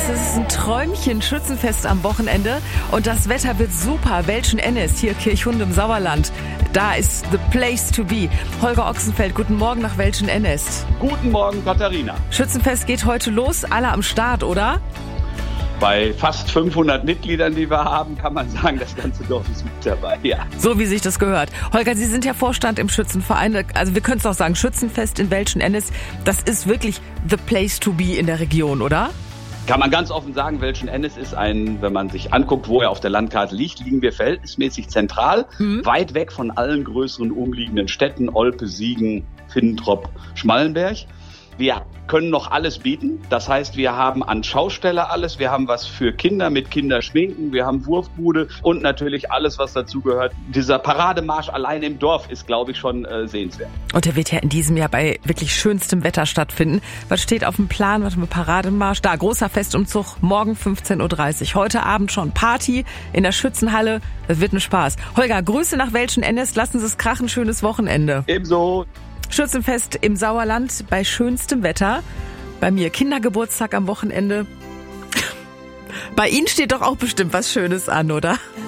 es ist ein Träumchen, Schützenfest am Wochenende und das Wetter wird super. Welschen-Ennis, hier Kirchhunde im Sauerland. Da ist the place to be. Holger Ochsenfeld, guten Morgen nach Welschen-Ennis. Guten Morgen, Katharina. Schützenfest geht heute los, alle am Start, oder? Bei fast 500 Mitgliedern, die wir haben, kann man sagen, das ganze Dorf ist mit dabei, ja. So wie sich das gehört. Holger, Sie sind ja Vorstand im Schützenverein. Also wir können es auch sagen, Schützenfest in Welschen-Ennis, das ist wirklich the place to be in der Region, oder? Kann man ganz offen sagen, Welschen-Ennis ist wenn man sich anguckt, wo er auf der Landkarte liegt, liegen wir verhältnismäßig zentral, weit weg von allen größeren umliegenden Städten, Olpe, Siegen, Finntrop, Schmallenberg. Wir können noch alles bieten. Das heißt, wir haben an Schaustelle alles. Wir haben was für Kinder mit Kinderschminken. Wir haben Wurfbude und natürlich alles, was dazugehört. Dieser Parademarsch allein im Dorf ist, glaube ich, schon sehenswert. Und der wird ja in diesem Jahr bei wirklich schönstem Wetter stattfinden. Was steht auf dem Plan? Warte mal, Parademarsch. Da, großer Festumzug, morgen 15.30 Uhr. Heute Abend schon Party in der Schützenhalle. Das wird ein Spaß. Holger, Grüße nach Welschen-Ennis. Lassen Sie es krachen. Schönes Wochenende. Ebenso. Schützenfest im Sauerland bei schönstem Wetter. Bei mir Kindergeburtstag am Wochenende. Bei Ihnen steht doch auch bestimmt was Schönes an, oder?